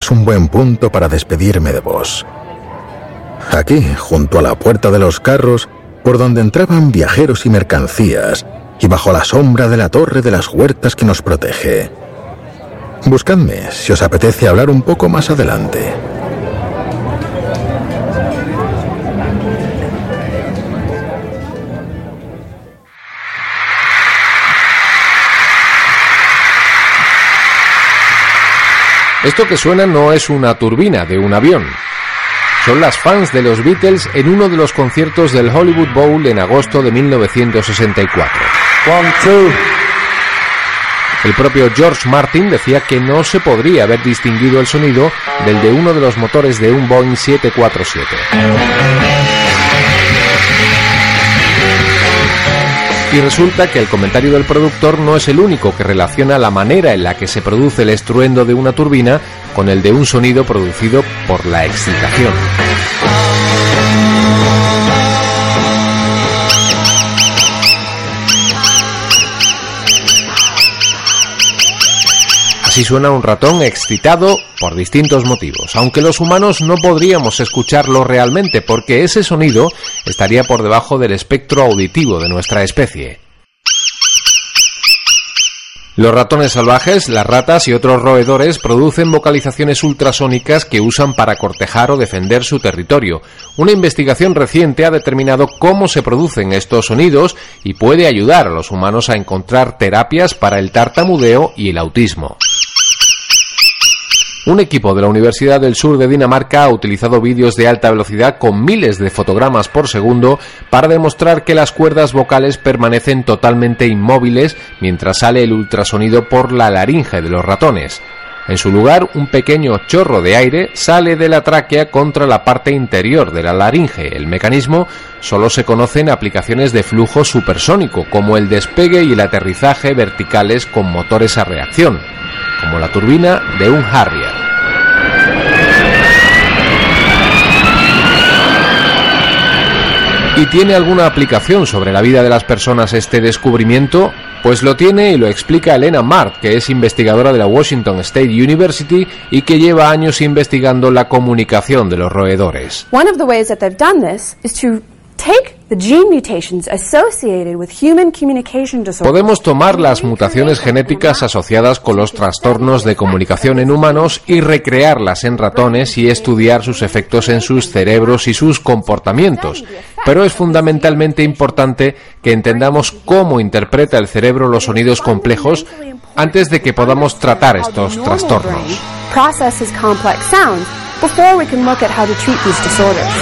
es un buen punto para despedirme de vos. Aquí, junto a la puerta de los carros, por donde entraban viajeros y mercancías, y bajo la sombra de la torre de las huertas que nos protege. Buscadme si os apetece hablar un poco más adelante. Esto que suena no es una turbina de un avión. Son las fans de los Beatles en uno de los conciertos del Hollywood Bowl en agosto de 1964. El propio George Martin decía que no se podría haber distinguido el sonido del de uno de los motores de un Boeing 747. Y resulta que el comentario del productor no es el único que relaciona la manera en la que se produce el estruendo de una turbina con el de un sonido producido por la excitación. Así suena un ratón excitado por distintos motivos, aunque los humanos no podríamos escucharlo realmente porque ese sonido estaría por debajo del espectro auditivo de nuestra especie. Los ratones salvajes, las ratas y otros roedores producen vocalizaciones ultrasónicas que usan para cortejar o defender su territorio. Una investigación reciente ha determinado cómo se producen estos sonidos y puede ayudar a los humanos a encontrar terapias para el tartamudeo y el autismo. Un equipo de la Universidad del Sur de Dinamarca ha utilizado vídeos de alta velocidad con miles de fotogramas por segundo para demostrar que las cuerdas vocales permanecen totalmente inmóviles mientras sale el ultrasonido por la laringe de los ratones. En su lugar, un pequeño chorro de aire sale de la tráquea contra la parte interior de la laringe. El mecanismo solo se conoce en aplicaciones de flujo supersónico, como el despegue y el aterrizaje verticales con motores a reacción, como la turbina de un Harrier. ¿Y tiene alguna aplicación sobre la vida de las personas este descubrimiento? Pues lo tiene y lo explica Elena Mart, que es investigadora de la Washington State University y que lleva años investigando la comunicación de los roedores. One of the ways that they've done this is to take the gene mutations associated with human communication disorders. Podemos tomar las mutaciones genéticas asociadas con los trastornos de comunicación en humanos y recrearlas en ratones y estudiar sus efectos en sus cerebros y sus comportamientos. Pero es fundamentalmente importante que entendamos cómo interpreta el cerebro los sonidos complejos antes de que podamos tratar estos trastornos.